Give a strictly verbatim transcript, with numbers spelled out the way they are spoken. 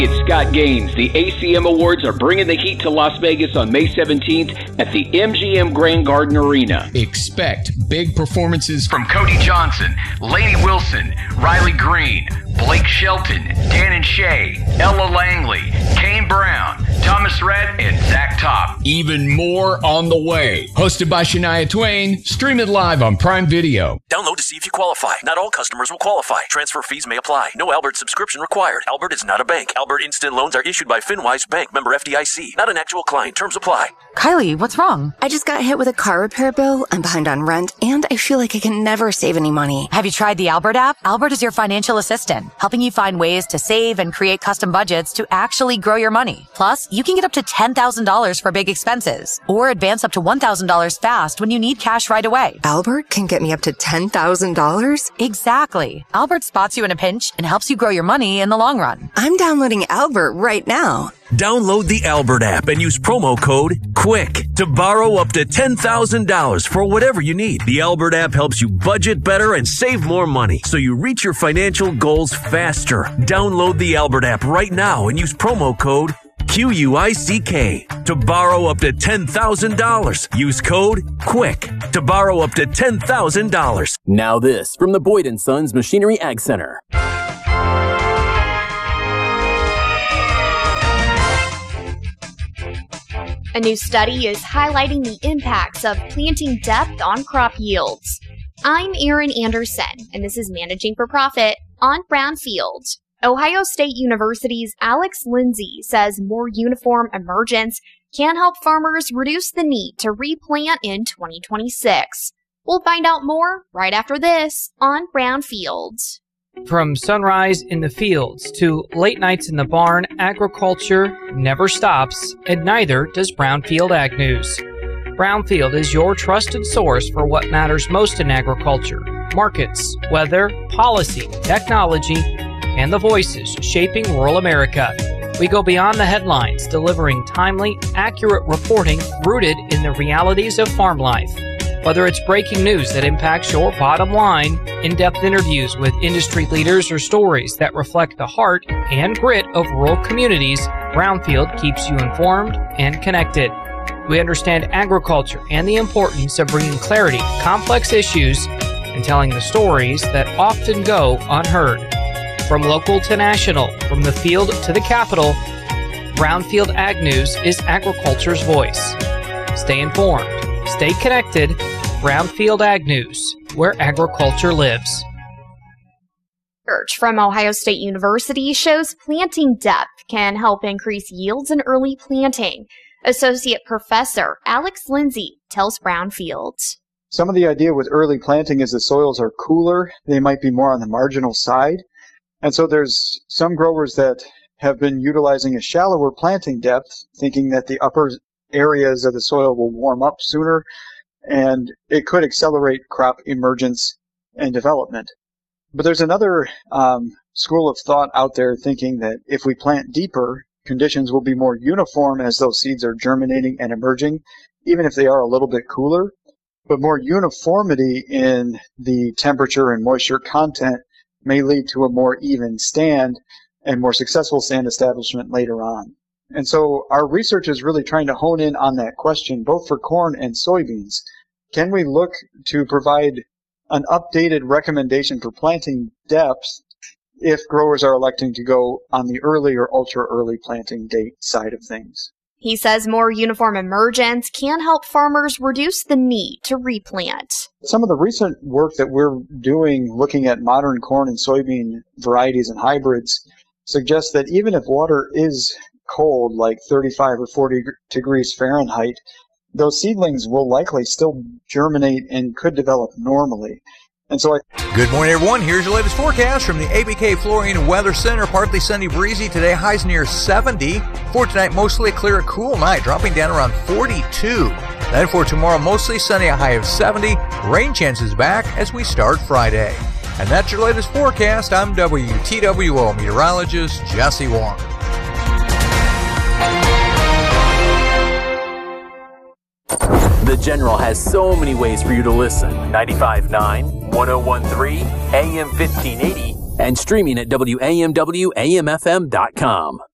It's Scott Gaines. The A C M Awards are bringing the heat to Las Vegas on May seventeenth at the M G M Grand Garden Arena. Expect big performances from Cody Johnson, Lainey Wilson, Riley Green, Blake Shelton, Dan and Shay, Ella Langley, Kane Brown, Thomas Rhett, and Zach Top. Even more on the way. Hosted by Shania Twain, stream it live on Prime Video. Download to see if you qualify. Not all customers will qualify. Transfer fees may apply. No Albert subscription required. Albert is not a bank. Albert Instant Loans are issued by FinWise Bank, member F D I C. Not an actual client. Terms apply. Kylie, what's wrong? I just got hit with a car repair bill. I'm behind on rent, and I feel like I can never save any money. Have you tried the Albert app? Albert is your financial assistant, helping you find ways to save and create custom budgets to actually grow your money. Plus, you can get up to ten thousand dollars for big expenses, or advance up to one thousand dollars fast when you need cash right away. Albert can get me up to ten thousand dollars? Exactly. Albert spots you in a pinch and helps you grow your money in the long run. I'm downloading Albert right now. Download the Albert app and use promo code QUICK to borrow up to ten thousand dollars for whatever you need. The Albert app helps you budget better and save more money so you reach your financial goals faster. Download the Albert app right now and use promo code Q U I C K to borrow up to ten thousand dollars. Use code QUICK to borrow up to ten thousand dollars. Now this from the Boyd and Sons Machinery Ag Center. A new study is highlighting the impacts of planting depth on crop yields. I'm Erin Anderson, and this is Managing for Profit on Brownfield. Ohio State University's Alex Lindsay says more uniform emergence can help farmers reduce the need to replant in twenty twenty-six. We'll find out more right after this on Brownfield. From sunrise in the fields to late nights in the barn, agriculture never stops, and neither does Brownfield Ag News. Brownfield is your trusted source for what matters most in agriculture: markets, weather, policy, technology, and the voices shaping rural America. We go beyond the headlines, delivering timely, accurate reporting rooted in the realities of farm life. Whether it's breaking news that impacts your bottom line, in-depth interviews with industry leaders, or stories that reflect the heart and grit of rural communities, Brownfield keeps you informed and connected. We understand agriculture and the importance of bringing clarity to complex issues and telling the stories that often go unheard. From local to national, from the field to the capital, Brownfield Ag News is agriculture's voice. Stay informed. Stay connected. Brownfield Ag News, where agriculture lives. Research from Ohio State University shows planting depth can help increase yields in early planting. Associate Professor Alex Lindsay tells Brownfield. Some of the idea with early planting is the soils are cooler. They might be more on the marginal side. And so there's some growers that have been utilizing a shallower planting depth, thinking that the upper areas of the soil will warm up sooner, and it could accelerate crop emergence and development. But there's another um, school of thought out there thinking that if we plant deeper, conditions will be more uniform as those seeds are germinating and emerging, even if they are a little bit cooler. But more uniformity in the temperature and moisture content may lead to a more even stand and more successful stand establishment later on. And so our research is really trying to hone in on that question, both for corn and soybeans. Can we look to provide an updated recommendation for planting depth if growers are electing to go on the early or ultra-early planting date side of things? He says more uniform emergence can help farmers reduce the need to replant. Some of the recent work that we're doing looking at modern corn and soybean varieties and hybrids suggests that even if water is cold, like thirty-five or forty degrees Fahrenheit, those seedlings will likely still germinate and could develop normally. And so I Good morning, everyone. Here's your latest forecast from the A B K Flooring Weather Center. Partly sunny, breezy today. Highs near seventy. For tonight, mostly a clear, cool night, dropping down around forty-two. Then for tomorrow, mostly sunny, a high of seventy. Rain chances back as we start Friday. And that's your latest forecast. I'm W T W O meteorologist Jesse Wong. The General has so many ways for you to listen. ninety-five point nine, ten thirteen, A M fifteen eighty, and streaming at W A M W A M F M dot com.